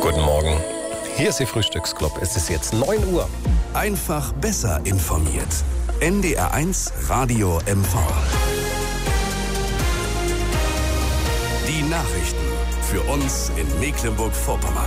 Guten Morgen. Hier ist Ihr Frühstücksclub. Es ist jetzt 9 Uhr. Einfach besser informiert. NDR1 Radio MV. Die Nachrichten für uns in Mecklenburg-Vorpommern.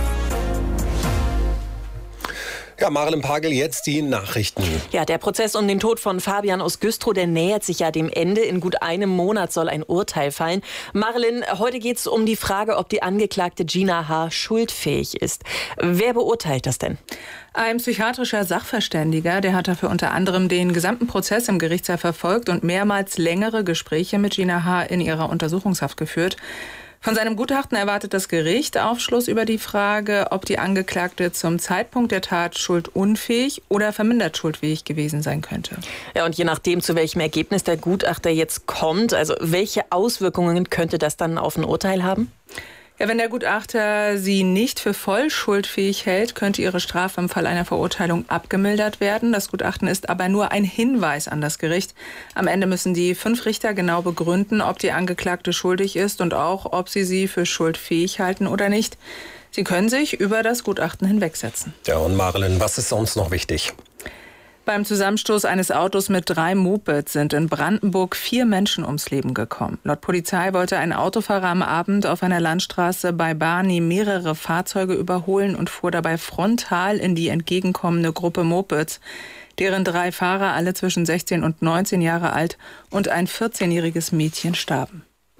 Ja, Marilyn Pagel, jetzt die Nachrichten. Ja, der Prozess um den Tod von Fabian aus Güstrow, der nähert sich ja dem Ende. In gut einem Monat soll ein Urteil fallen. Marilyn, heute geht es um die Frage, ob die Angeklagte Gina H. schuldfähig ist. Wer beurteilt das denn? Ein psychiatrischer Sachverständiger, der hat dafür unter anderem den gesamten Prozess im Gerichtssaal verfolgt und mehrmals längere Gespräche mit Gina H. in ihrer Untersuchungshaft geführt. Von seinem Gutachten erwartet das Gericht Aufschluss über die Frage, ob die Angeklagte zum Zeitpunkt der Tat schuldunfähig oder vermindert schuldfähig gewesen sein könnte. Ja, und je nachdem, zu welchem Ergebnis der Gutachter jetzt kommt, also welche Auswirkungen könnte das dann auf ein Urteil haben? Ja, wenn der Gutachter sie nicht für voll schuldfähig hält, könnte ihre Strafe im Fall einer Verurteilung abgemildert werden. Das Gutachten ist aber nur ein Hinweis an das Gericht. Am Ende müssen die 5 Richter genau begründen, ob die Angeklagte schuldig ist und auch, ob sie für schuldfähig halten oder nicht. Sie können sich über das Gutachten hinwegsetzen. Ja, und Marilyn, was ist sonst noch wichtig? Beim Zusammenstoß eines Autos mit 3 Mopeds sind in Brandenburg 4 Menschen ums Leben gekommen. Laut Polizei wollte ein Autofahrer am Abend auf einer Landstraße bei Barni mehrere Fahrzeuge überholen und fuhr dabei frontal in die entgegenkommende Gruppe Mopeds. Deren 3 Fahrer, alle zwischen 16 und 19 Jahre alt, und ein 14-jähriges Mädchen starben.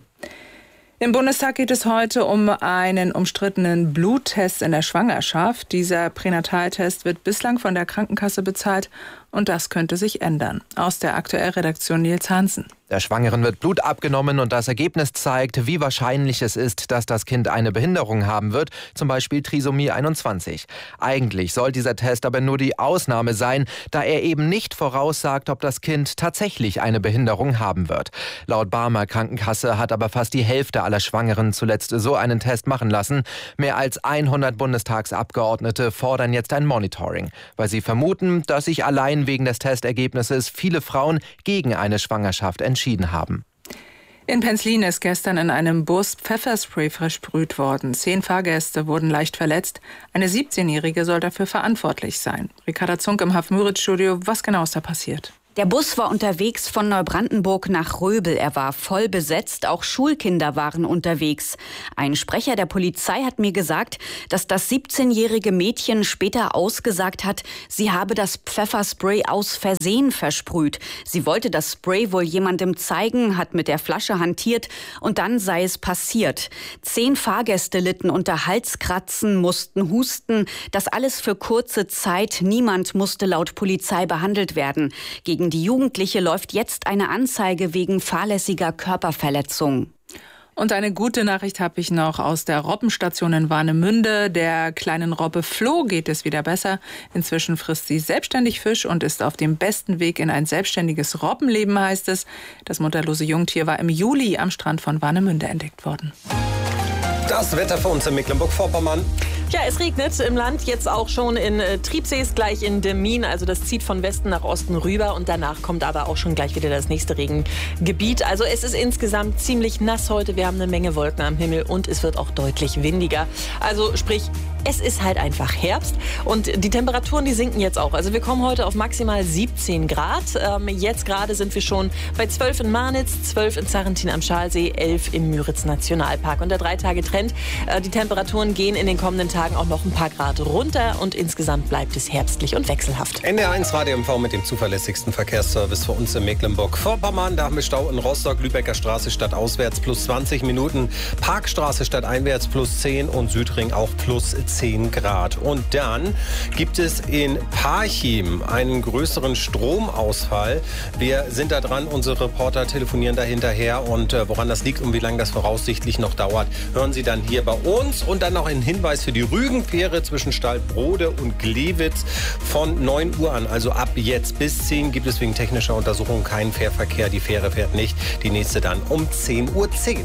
Im Bundestag geht es heute um einen umstrittenen Bluttest in der Schwangerschaft. Dieser Pränataltest wird bislang von der Krankenkasse bezahlt und das könnte sich ändern. Aus der Aktuell-Redaktion Nils Hansen. Der Schwangeren wird Blut abgenommen und das Ergebnis zeigt, wie wahrscheinlich es ist, dass das Kind eine Behinderung haben wird, zum Beispiel Trisomie 21. Eigentlich soll dieser Test aber nur die Ausnahme sein, da er eben nicht voraussagt, ob das Kind tatsächlich eine Behinderung haben wird. Laut Barmer Krankenkasse hat aber fast die Hälfte aller Schwangeren zuletzt so einen Test machen lassen. Mehr als 100 Bundestagsabgeordnete fordern jetzt ein Monitoring, weil sie vermuten, dass sich allein wegen des Testergebnisses viele Frauen gegen eine Schwangerschaft entschieden haben. In Penzlin ist gestern in einem Bus Pfefferspray versprüht worden. 10 Fahrgäste wurden leicht verletzt. Eine 17-Jährige soll dafür verantwortlich sein. Ricarda Zunk im Haff-Müritz-Studio. Was genau ist da passiert? Der Bus war unterwegs von Neubrandenburg nach Röbel. Er war voll besetzt, auch Schulkinder waren unterwegs. Ein Sprecher der Polizei hat mir gesagt, dass das 17-jährige Mädchen später ausgesagt hat, sie habe das Pfefferspray aus Versehen versprüht. Sie wollte das Spray wohl jemandem zeigen, hat mit der Flasche hantiert und dann sei es passiert. 10 Fahrgäste litten unter Halskratzen, mussten husten. Das alles für kurze Zeit. Niemand musste laut Polizei behandelt werden. Gegen die Jugendliche läuft jetzt eine Anzeige wegen fahrlässiger Körperverletzung. Und eine gute Nachricht habe ich noch aus der Robbenstation in Warnemünde. Der kleinen Robbe Flo geht es wieder besser. Inzwischen frisst sie selbstständig Fisch und ist auf dem besten Weg in ein selbstständiges Robbenleben, heißt es. Das mutterlose Jungtier war im Juli am Strand von Warnemünde entdeckt worden. Das Wetter für uns in Mecklenburg-Vorpommern. Ja, es regnet im Land, jetzt auch schon in Triebsees, gleich in Demmin. Also das zieht von Westen nach Osten rüber und danach kommt aber auch schon gleich wieder das nächste Regengebiet. Also es ist insgesamt ziemlich nass heute. Wir haben eine Menge Wolken am Himmel und es wird auch deutlich windiger. Also sprich, es ist halt einfach Herbst und die Temperaturen, die sinken jetzt auch. Also wir kommen heute auf maximal 17 Grad. Jetzt gerade sind wir schon bei 12 in Marnitz, 12 in Zarrentin am Schalsee, 11 im Müritz Nationalpark. Und der 3-Tage-Trend, die Temperaturen gehen in den kommenden Tagen auch noch ein paar Grad runter und insgesamt bleibt es herbstlich und wechselhaft. NDR1 Radio MV mit dem zuverlässigsten Verkehrsservice für uns in Mecklenburg-Vorpommern. Da haben wir Stau in Rostock, Lübecker Straße stadtauswärts plus 20 Minuten, Parkstraße stadteinwärts plus 10 und Südring auch plus 10 Grad. Und dann gibt es in Parchim einen größeren Stromausfall. Wir sind da dran, unsere Reporter telefonieren da hinterher und woran das liegt und wie lange das voraussichtlich noch dauert, hören Sie dann hier bei uns. Und dann noch ein Hinweis für die Rügenfähre zwischen Stalbrode und Glewitz von 9 Uhr an. Also ab jetzt bis 10 gibt es wegen technischer Untersuchung keinen Fährverkehr. Die Fähre fährt nicht. Die nächste dann um 10:10 Uhr.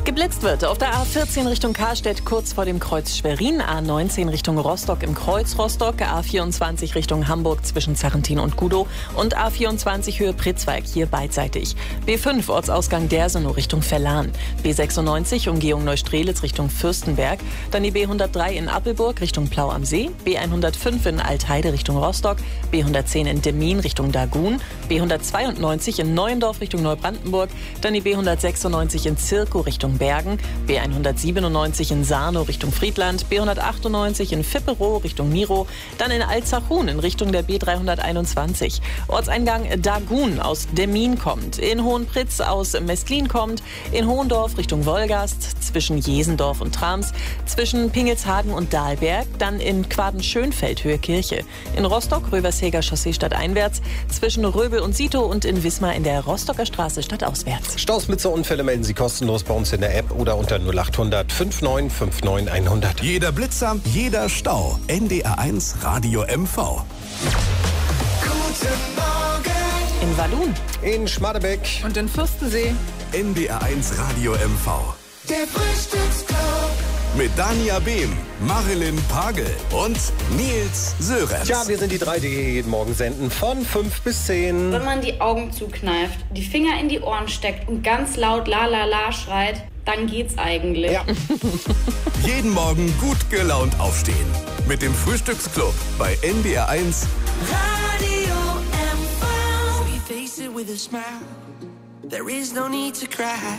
Geblitzt wird auf der A14 Richtung Karstedt kurz vor dem Kreuz Schwerin, A19 Richtung Rostock im Kreuz Rostock, A24 Richtung Hamburg zwischen Zarrentin und Gudow und A24 Höhe Pritzwalk hier beidseitig. B5 Ortsausgang Dersenow Richtung Verlan, B96 Umgehung Neustrelitz Richtung Fürstenberg, dann die B103 in Appelburg Richtung Plau am See, B105 in Altheide Richtung Rostock, B110 in Demmin Richtung Dagun, B192 in Neuendorf Richtung Neubrandenburg, dann die B196 in Zirkow Richtung Bergen, B197 in Sarnow Richtung Friedland, B198 in Vipperow Richtung Miro, dann in Alzachun in Richtung der B321. Ortseingang Dagun aus Demmin kommt, in Hohenpritz aus Mestlin kommt, in Hohendorf Richtung Wolgast, zwischen Jesendorf und Trams, zwischen Pingelshagen und Dahlberg, dann in Quaden-Schönfeld Höhe Kirche, in Rostock Röversheger Chaussee stadteinwärts, zwischen Röbel und Sito und in Wismar in der Rostocker Straße stadtauswärts. Staus, Blitzer, Unfälle melden Sie kostenlos bei uns in der App oder unter 0800 5959 100. Jeder Blitzer, jeder Stau. NDR1 Radio MV. Guten Morgen. In Walun, In Schmadebeck. Und in Fürstensee. NDR1 Radio MV. Der Frühstücksclub. Mit Dania Behm, Marilyn Pagel und Nils Sörenz. Ja, wir sind die drei, die hier jeden Morgen senden von 5 bis 10. Wenn man die Augen zukneift, die Finger in die Ohren steckt und ganz laut la la la schreit, dann geht's eigentlich. Ja. Jeden Morgen gut gelaunt aufstehen. Mit dem Frühstücksclub bei NDR1 Radio MV. We face it with a smile. There is no need to cry.